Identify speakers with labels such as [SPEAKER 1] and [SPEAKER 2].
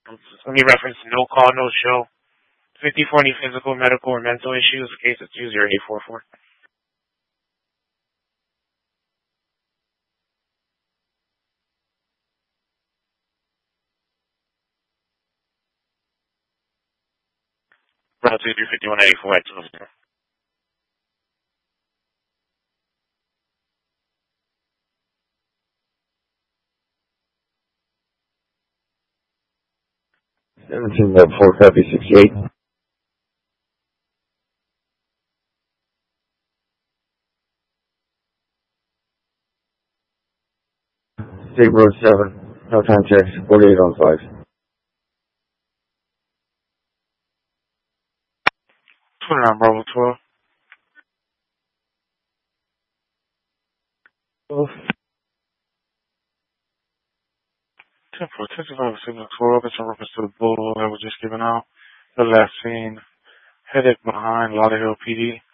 [SPEAKER 1] Let me reference no call, no show. 50 for any physical, medical, or mental issues. Case is 20844. Route 235184 at 200.
[SPEAKER 2] 17 4 copy 68. State Road 7. No time checks. 48 on 5.
[SPEAKER 1] 29 Bravo 12. 10 for 10 signal 12. It's in reference to the bullet that was just given out. The last scene, headed behind Lauderhill PD.